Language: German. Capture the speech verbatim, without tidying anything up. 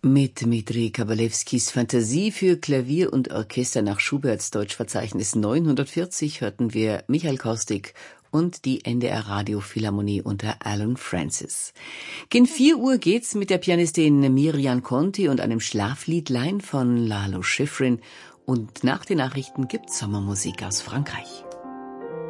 Mit Dmitri Kabalewskis Fantasie für Klavier und Orchester nach Schuberts Deutschverzeichnis neunhundertvierzig hörten wir Michael Kostik und die N D R Radio Philharmonie unter Alan Francis. Gegen vier Uhr geht's mit der Pianistin Miriam Conti und einem Schlafliedlein von Lalo Schifrin und nach den Nachrichten gibt's Sommermusik aus Frankreich.